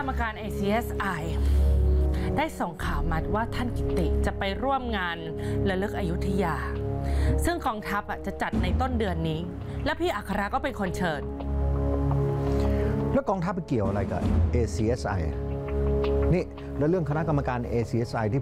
รมการ ACSI ได้ส่งข่าวมาว่าท่านกิติจะไปร่วมงานระลึกอยุธยาซึ่งกองทัพจะจัดในต้นเดือนนี้และพี่อัครก็เป็นคนเชิญแล้วกองทัพไปเกี่ยวอะไรกับ ACSI นี่แล้วเรื่องคณะกรรมการ ACSI ที่